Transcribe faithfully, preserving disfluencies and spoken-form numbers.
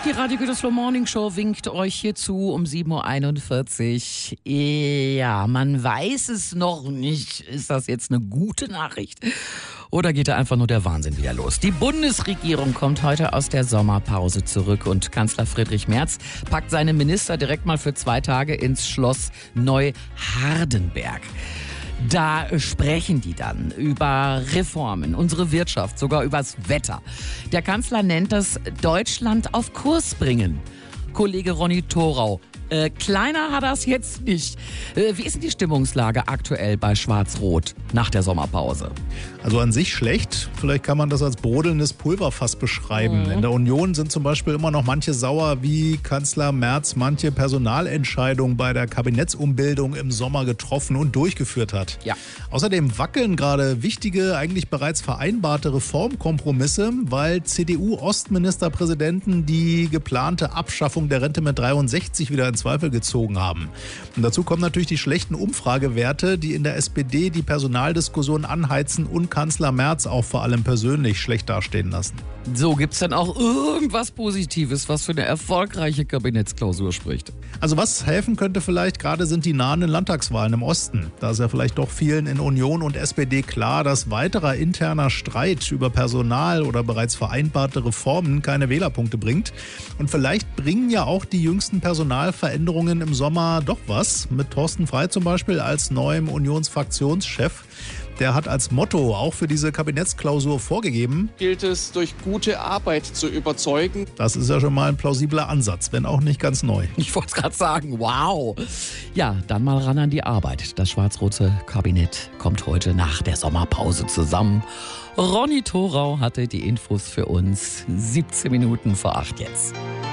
Die Radio Gütersloh Morning Show winkt euch hier zu um sieben Uhr einundvierzig. Ja, man weiß es noch nicht. Ist das jetzt eine gute Nachricht? Oder geht da einfach nur der Wahnsinn wieder los? Die Bundesregierung kommt heute aus der Sommerpause zurück und Kanzler Friedrich Merz packt seine Minister direkt mal für zwei Tage ins Schloss Neuhardenberg. Da sprechen die dann über Reformen, unsere Wirtschaft, sogar übers Wetter. Der Kanzler nennt das Deutschland auf Kurs bringen. Kollege Ronny Thorau, äh, kleiner hat das jetzt nicht. Äh, wie ist denn die Stimmungslage aktuell bei Schwarz-Rot nach der Sommerpause? Also an sich schlecht. Vielleicht kann man das als brodelndes Pulverfass beschreiben. Mhm. In der Union sind zum Beispiel immer noch manche sauer, wie Kanzler Merz manche Personalentscheidungen bei der Kabinettsumbildung im Sommer getroffen und durchgeführt hat. Ja. Außerdem wackeln gerade wichtige, eigentlich bereits vereinbarte Reformkompromisse, weil C D U-Ostministerpräsidenten die geplante Abschaffung der Rente mit dreiundsechzig wieder in Zweifel gezogen haben. Und dazu kommen natürlich die schlechten Umfragewerte, die in der S P D die Personaldiskussion anheizen und Kanzler Merz auch vor allem persönlich schlecht dastehen lassen. So, gibt's denn auch irgendwas Positives, was für eine erfolgreiche Kabinettsklausur spricht? Also was helfen könnte vielleicht, gerade sind die nahenden Landtagswahlen im Osten. Da ist ja vielleicht doch vielen in Union und S P D klar, dass weiterer interner Streit über Personal oder bereits vereinbarte Reformen keine Wählerpunkte bringt. Und vielleicht bringen ja auch die jüngsten Personalveränderungen im Sommer doch was. Mit Thorsten Frey zum Beispiel als neuem Unionsfraktionschef. Der hat als Motto auch für diese Kabinettsklausur vorgegeben: Gilt es, durch gute Arbeit zu überzeugen. Das ist ja schon mal ein plausibler Ansatz, wenn auch nicht ganz neu. Ich wollte es gerade sagen, wow. Ja, dann mal ran an die Arbeit. Das schwarz-rote Kabinett kommt heute nach der Sommerpause zusammen. Ronny Thorau hatte die Infos für uns. siebzehn Minuten vor acht jetzt.